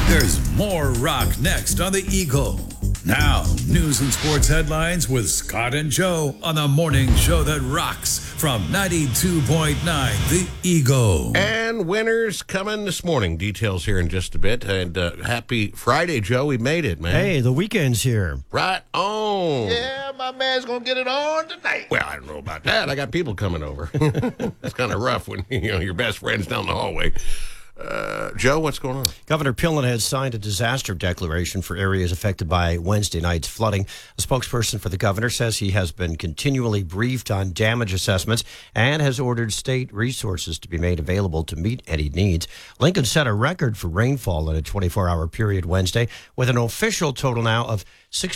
There's more rock next on the Eagle. Now, news and sports headlines with Scott and Joe on the morning show that rocks from 92.9 The Eagle. And winners coming this morning. Details here in just a bit. And happy Friday, Joe. We made it, man. Hey, the weekend's here. Right on. Yeah, my man's going to get it on tonight. Well, I don't know about that. I got people coming over. It's kind of rough when your best friend's down the hallway. Joe, what's going on? Governor Pillen has signed a disaster declaration for areas affected by Wednesday night's flooding. A spokesperson for the governor says he has been continually briefed on damage assessments and has ordered state resources to be made available to meet any needs. Lincoln set a record for rainfall in a 24-hour period Wednesday, with an official total now of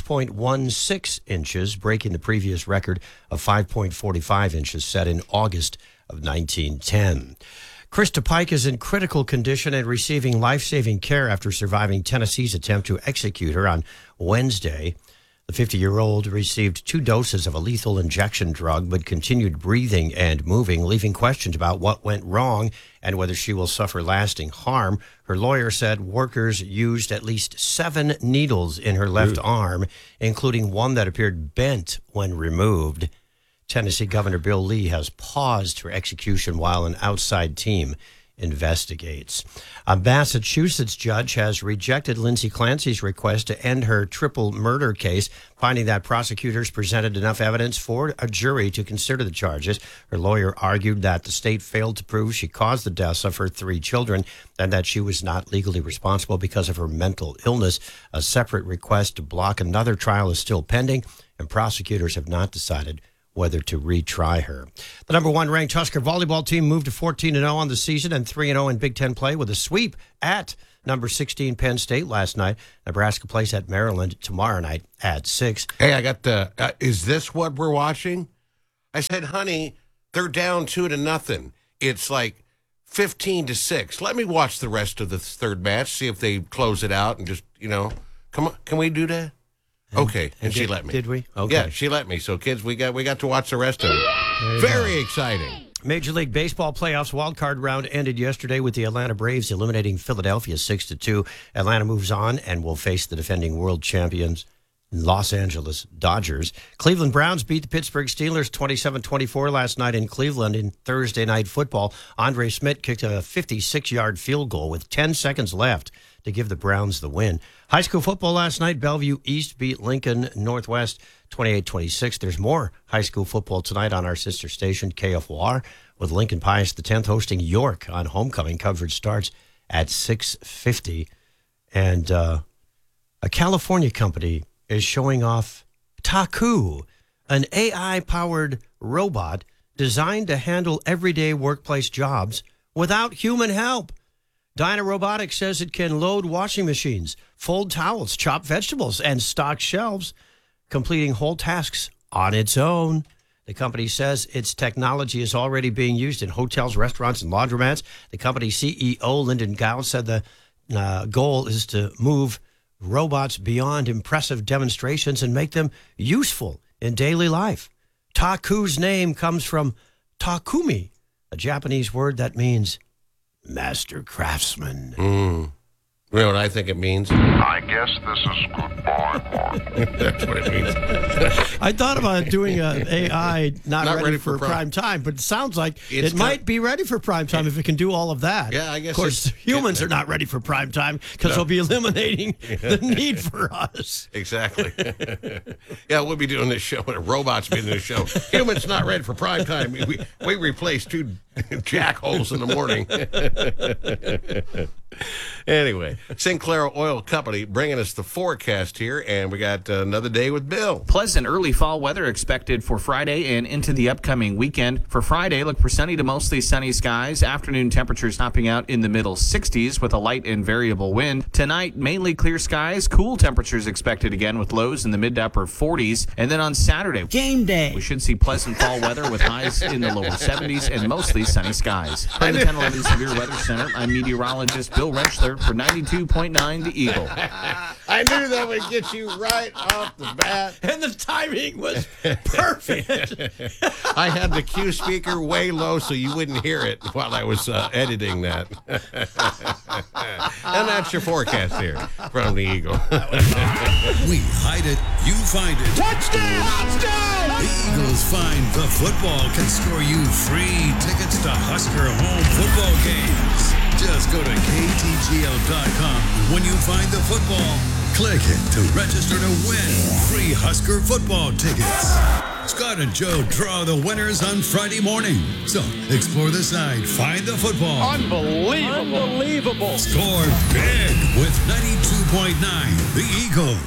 6.16 inches, breaking the previous record of 5.45 inches set in August of 1910. Krista Pike is in critical condition and receiving life-saving care after surviving Tennessee's attempt to execute her on Wednesday. The 50-year-old received 2 doses of a lethal injection drug but continued breathing and moving, leaving questions about what went wrong and whether she will suffer lasting harm. Her lawyer said workers used at least 7 needles in her left arm, including one that appeared bent when removed. Tennessee Governor Bill Lee has paused her execution while an outside team investigates. A Massachusetts judge has rejected Lindsay Clancy's request to end her triple murder case, finding that prosecutors presented enough evidence for a jury to consider the charges. Her lawyer argued that the state failed to prove she caused the deaths of her 3 children and that she was not legally responsible because of her mental illness. A separate request to block another trial is still pending, and prosecutors have not decided whether to retry her. The number 1 ranked Husker volleyball team moved to 14-0 on the season and 3-0 in Big Ten play with a sweep at number 16 Penn State last night. Nebraska plays at Maryland tomorrow night at 6. Hey, I got the, is this what we're watching? I said, honey, they're down 2-0. It's like 15-6. Let me watch the rest of the third match, see if they close it out and just, come on. Can we do that? Okay, and she let me. Did we? Okay. Yeah, she let me. So, kids, we got to watch the rest of it. Very exciting. Major League Baseball playoffs wildcard round ended yesterday with the Atlanta Braves eliminating Philadelphia 6-2. Atlanta moves on and will face the defending world champions Los Angeles Dodgers. Cleveland Browns beat the Pittsburgh Steelers 27-24 last night in Cleveland in Thursday Night Football. Andre Smith kicked a 56-yard field goal with 10 seconds left to give the Browns the win. High school football last night, Bellevue East beat Lincoln Northwest 28-26. There's more high school football tonight on our sister station, KFOR, with Lincoln Pius X hosting York on homecoming. Coverage starts at 6:50. And a California company is showing off Taku, an AI-powered robot designed to handle everyday workplace jobs without human help. Dyna Robotics says it can load washing machines, fold towels, chop vegetables, and stock shelves, completing whole tasks on its own. The company says its technology is already being used in hotels, restaurants, and laundromats. The company's CEO, Lyndon Gao, said the goal is to move robots beyond impressive demonstrations and make them useful in daily life. Taku's name comes from Takumi, a Japanese word that means master craftsman. You know what I think it means? I guess this is goodbye, Mark. That's what it means. I thought about doing an AI not ready for prime time, but it sounds like it might be ready for prime time if it can do all of that. Yeah, I guess. Of course, humans are not ready for prime time because they'll be eliminating the need for us. Exactly. Yeah, we'll be doing this show, and a robot's be doing this show. Humans not ready for prime time. We replaced 2 jackholes in the morning. Anyway, Sinclair Oil Company bringing us the forecast here, and we got another day with Bill. Pleasant early fall weather expected for Friday and into the upcoming weekend. For Friday, look for sunny to mostly sunny skies. Afternoon temperatures topping out in the middle 60s with a light and variable wind. Tonight, mainly clear skies. Cool temperatures expected again with lows in the mid to upper 40s. And then on Saturday, game day, we should see pleasant fall weather with highs in the lower 70s and mostly sunny skies. From the 1011 Severe Weather Center, I'm meteorologist Bill Bill Rentschler for 92.9 The Eagle. I knew that would get you right off the bat. And the timing was perfect. I had the cue speaker way low so you wouldn't hear it while I was editing that. And that's your forecast here from the Eagle. We hide it, you find it. Touchdown! Touchdown! The Eagles Find the Football can score you free tickets to Husker home football games. Just go to ktgl.com. When you find the football, click it to register to win free Husker football tickets. Scott and Joe draw the winners on Friday morning. So explore the site, find the football. Unbelievable. Score big with 92.9 The Eagle.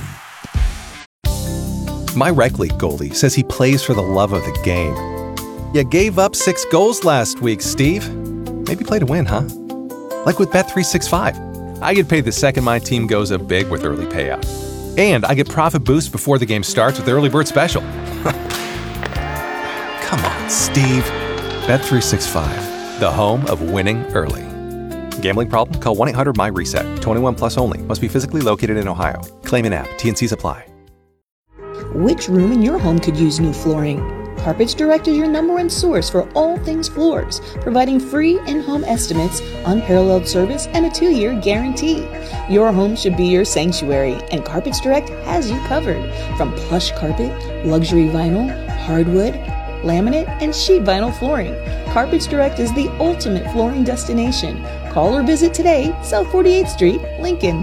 My rec league goalie says he plays for the love of the game. You gave up 6 goals last week, Steve. Maybe play to win, huh? Like with Bet365. I get paid the second my team goes up big with early payout. And I get profit boost before the game starts with the early bird special. Come on, Steve. Bet365, the home of winning early. Gambling problem? Call 1-800-MY-RESET. 21 plus only. Must be physically located in Ohio. Claim in app. T&Cs apply. Which room in your home could use new flooring? Carpets Direct is your #1 source for all things floors, providing free in-home estimates, unparalleled service, and a 2-year guarantee. Your home should be your sanctuary, and Carpets Direct has you covered. From plush carpet, luxury vinyl, hardwood, laminate, and sheet vinyl flooring, Carpets Direct is the ultimate flooring destination. Call or visit today, South 48th Street, Lincoln.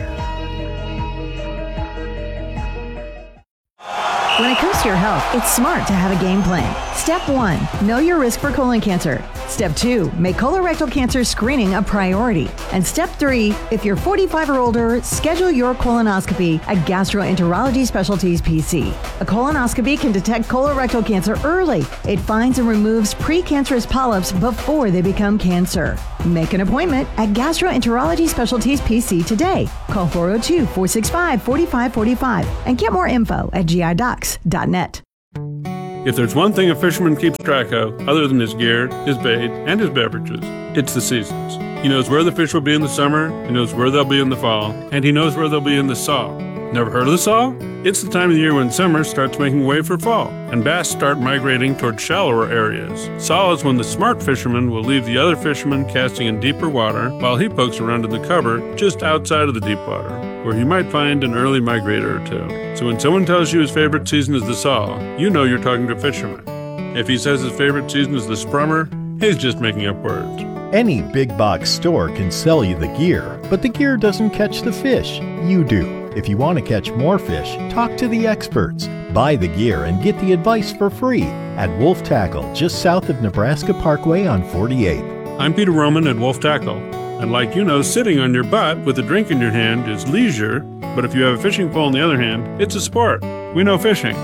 When it comes to your health, it's smart to have a game plan. Step 1, know your risk for colon cancer. Step 2, make colorectal cancer screening a priority. And step 3, if you're 45 or older, schedule your colonoscopy at Gastroenterology Specialties PC. A colonoscopy can detect colorectal cancer early. It finds and removes precancerous polyps before they become cancer. Make an appointment at Gastroenterology Specialties PC today. Call 402-465-4545 and get more info at GIDocs.net. If there's one thing a fisherman keeps track of, other than his gear, his bait, and his beverages, it's the seasons. He knows where the fish will be in the summer, he knows where they'll be in the fall, and he knows where they'll be in the thaw. Never heard of the thaw? It's the time of the year when summer starts making way for fall, and bass start migrating toward shallower areas. Thaw is when the smart fisherman will leave the other fishermen casting in deeper water while he pokes around in the cover just outside of the deep water, where he might find an early migrator or two. So when someone tells you his favorite season is the thaw, you know you're talking to a fisherman. If he says his favorite season is the sprummer, he's just making up words. Any big box store can sell you the gear, but the gear doesn't catch the fish. You do. If you want to catch more fish, talk to the experts. Buy the gear and get the advice for free at Wolf Tackle, just south of Nebraska Parkway on 48th. I'm Peter Roman at Wolf Tackle. And like you know, sitting on your butt with a drink in your hand is leisure, but if you have a fishing pole in the other hand, it's a sport. We know fishing.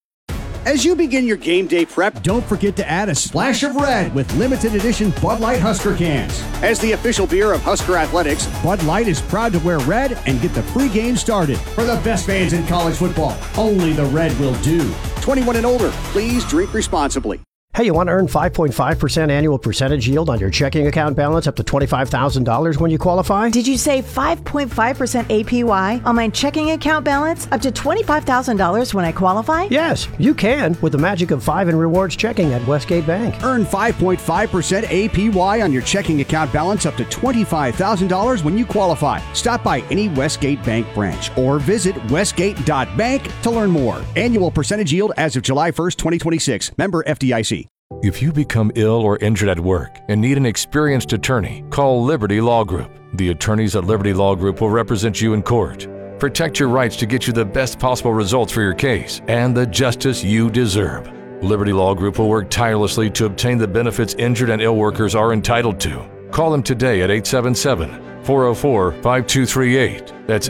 As you begin your game day prep, don't forget to add a splash of red with limited edition Bud Light Husker cans. As the official beer of Husker Athletics, Bud Light is proud to wear red and get the pregame started. For the best fans in college football, only the red will do. 21 and older, please drink responsibly. Hey, you want to earn 5.5% annual percentage yield on your checking account balance up to $25,000 when you qualify? Did you say 5.5% APY on my checking account balance up to $25,000 when I qualify? Yes, you can with the magic of 5 in rewards checking at Westgate Bank. Earn 5.5% APY on your checking account balance up to $25,000 when you qualify. Stop by any Westgate Bank branch or visit westgate.bank to learn more. Annual percentage yield as of July 1st, 2026. Member FDIC. If you become ill or injured at work and need an experienced attorney, call Liberty Law Group. The attorneys at Liberty Law Group will represent you in court. Protect your rights to get you the best possible results for your case and the justice you deserve. Liberty Law Group will work tirelessly to obtain the benefits injured and ill workers are entitled to. Call them today at 877-404-5238. That's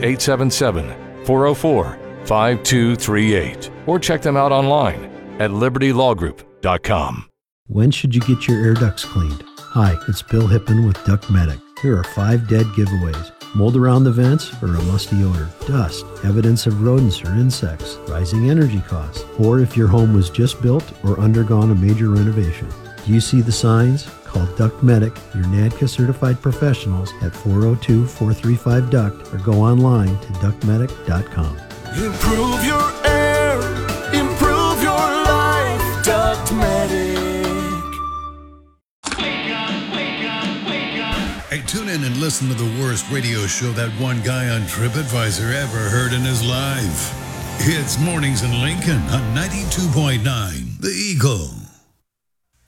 877-404-5238. Or check them out online at libertylawgroup.com. When should you get your air ducts cleaned? Hi, it's Bill Hippen with Duct Medic. Here are 5 dead giveaways. Mold around the vents or a musty odor, dust, evidence of rodents or insects, rising energy costs, or if your home was just built or undergone a major renovation. Do you see the signs? Call Duct Medic, your NADCA certified professionals at 402-435-DUCT or go online to ductmedic.com. Improve your air, improve your life, Duct Medic. Hey, tune in and listen to the worst radio show that one guy on TripAdvisor ever heard in his life. It's Mornings in Lincoln on 92.9 The Eagle.